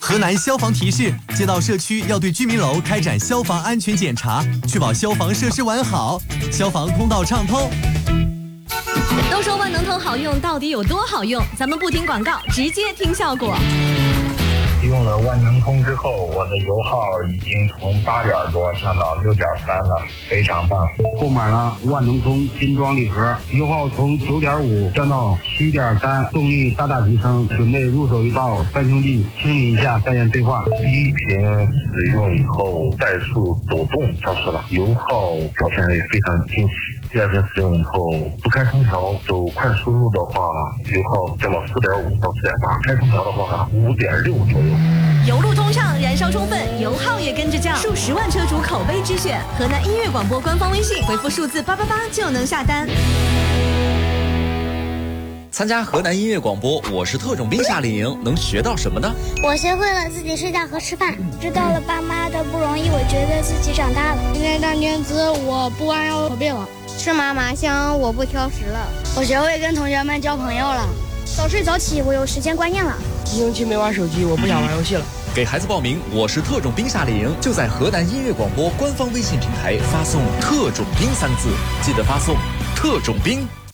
河南消防提示：街道社区要对居民楼开展消防安全检查，确保消防设施完好，消防通道畅通。 都说万能通好用，到底有多好用？咱们不听广告，直接听效果。 用了万能通之后，我的油耗已经从8点多降到6.3了，非常棒。 购买了万能通精装礼盒，油耗从9.5降到7.3，动力大大提升。准备入手一包3兄弟，清理一下再验对话。 第一瓶使用以后，怠速抖动消失了，油耗表现也非常惊喜。第二瓶使用以后，不开空调走快输入的话，油耗降到4.5到4.8，开空调的话5.6左右。 油路通畅，燃烧充分，油耗也跟着降，数10万车主口碑之选。河南音乐广播官方微信回复数字888就能下单。 参加河南音乐广播，我是特种兵夏令营，能学到什么呢？ 我学会了自己睡觉和吃饭，知道了爸妈的不容易，我觉得自己长大了。 今天当天资，我不弯腰驼背了。 吃嘛嘛香，我不挑食了。 我学会跟同学们交朋友了。 早睡早起，我有时间观念了。 1星期没玩手机，我不想玩游戏了。 给孩子报名我是特种兵夏令营，就在河南音乐广播官方微信平台发送特种兵3字，记得发送特种兵。